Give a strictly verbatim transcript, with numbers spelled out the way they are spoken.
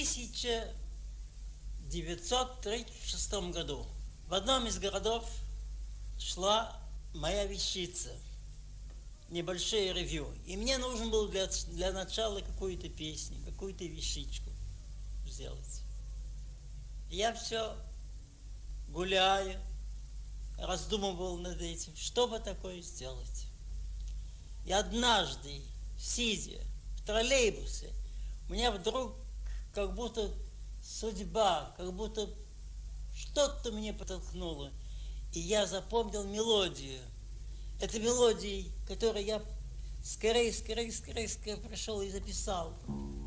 тысяча девятьсот тридцать шестом году в одном из городов шла моя вещица, небольшое ревью. И мне нужен был для, для начала какую-то песню, какую-то вещичку сделать. И я все гуляю, раздумывал над этим, что бы такое сделать. И однажды, сидя в троллейбусе, у меня вдруг как будто судьба, как будто что-то мне подтолкнуло. И я запомнил мелодию. Это мелодия, которую я скорее, скорее, скорее, скорее пришел и записал.